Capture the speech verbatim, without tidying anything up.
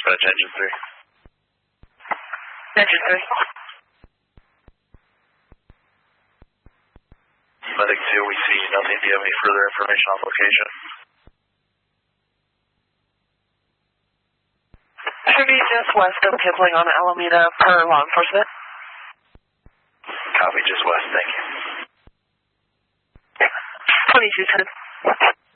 dispatch engine three. Engine three. Medic two, we see nothing. Do you have any further information on location? Should be just west of Kipling on Alameda per law enforcement. Copy, just west, thank you. twenty-two ten.